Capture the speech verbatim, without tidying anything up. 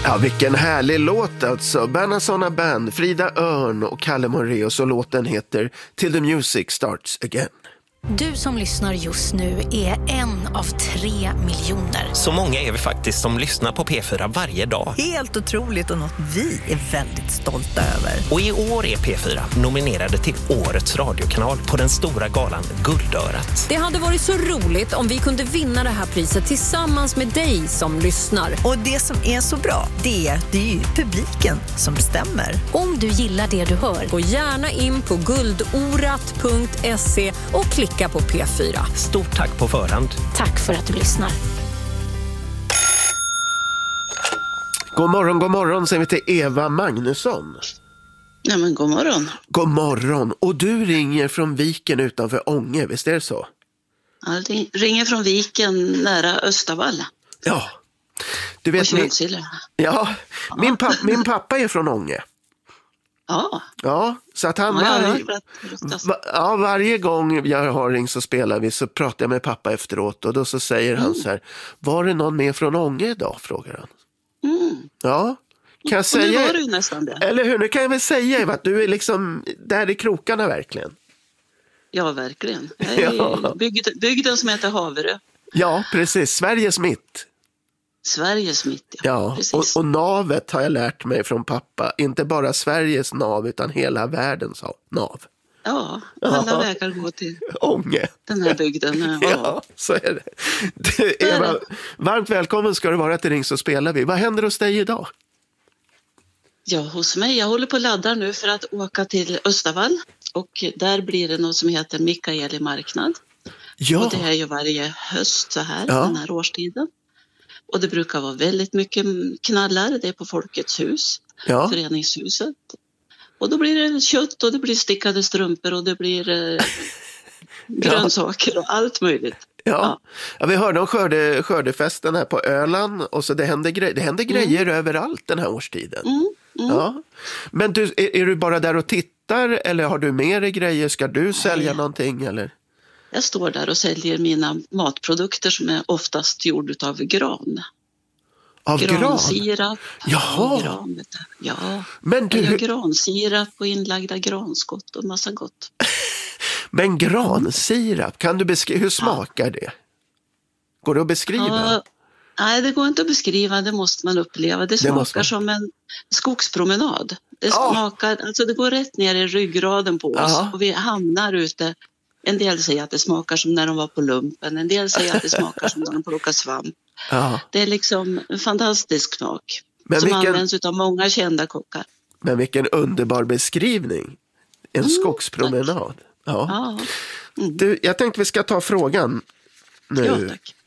Ja, vilken härlig låt alltså. Bernasona Band, Frida Örn och Kalle Moraeus, och låten heter Till the Music Starts Again. Du som lyssnar just nu är en av tre miljoner. Så många är vi faktiskt som lyssnar på P fyra varje dag. Helt otroligt och något vi är väldigt stolta över. Och i år är P fyra nominerade till Årets radiokanal på den stora galan Guldörat. Det hade varit så roligt om vi kunde vinna det här priset tillsammans med dig som lyssnar. Och det som är så bra, det, det är ju publiken som bestämmer. Om du gillar det du hör, gå gärna in på guldorat punkt se och klicka på P fyra. Stort tack på förhand. Tack för att du lyssnar. God morgon, god morgon, säger vi till Eva Magnusson. Ja, men god morgon. God morgon. Och du ringer från Viken utanför Ånge, visst är det så? Ja, jag ringer från Viken nära Östavall. Ja. Du vet, min, ja, ja. Min, pappa, min pappa är från Ånge. Ja. Ja, så att han ja, var, var, ja, varje gång jag har ring så spelar vi, så pratar jag med pappa efteråt, och då så säger mm. han så här: var det någon med från Ånge idag, frågar han. Mm. Ja, kan jag och säga, nu var du nästan det. Eller hur, nu kan jag väl säga att du är liksom där i krokarna verkligen. Ja, verkligen. Jag är ja. bygd, bygden som heter Haverö. Ja, precis, Sveriges mitt. Sveriges mitt, ja. ja och, och navet har jag lärt mig från pappa. Inte bara Sveriges nav, utan hela världens nav. Ja, alla ja. vägar går till Ånge. Den här bygden. Ja, ja så är det. Du, Eva, är det. Varmt välkommen ska du vara till Ring så spelar vi. Vad händer hos dig idag? Ja, hos mig. Jag håller på att ladda nu för att åka till Östavall. Och där blir det något som heter Mikaeli marknad. Ja. Och det är ju varje höst så här, ja. den här årstiden. Och det brukar vara väldigt mycket knallar. Det är på Folkets hus, ja. föreningshuset. Och då blir det kött och det blir stickade strumpor och det blir eh, grönsaker och allt möjligt. Ja, ja. ja vi hörde om skörde, skördefesten här på Öland. Och så det händer, gre- det händer grejer mm. överallt den här årstiden. Mm. Mm. Ja. Men du, är, är du bara där och tittar eller har du mer grejer? Ska du sälja Nej. någonting eller? Jag står där och säljer mina matprodukter som är oftast gjord av gran. Av gransirap. Jaha. Gran, vet du. Ja, men du... jag gör gransirap och inlagda granskott och massa gott. Men gransirap, kan du beskriva, hur smakar ja. det? Går det att beskriva? Ja, nej, det går inte att beskriva, det måste man uppleva. Det smakar det som en skogspromenad. Det smakar, ja. alltså det går rätt ner i ryggraden på oss ja. och vi hamnar ute. En del säger att det smakar som när de var på lumpen. En del säger att det smakar som när de plockar svamp. Ja. Det är liksom en fantastisk smak. Men som vilken... används av många kända kockar. Men vilken underbar beskrivning. En mm, skogspromenad. Ja. Ja. Mm. Du, jag tänkte vi ska ta frågan nu. Ja, tack.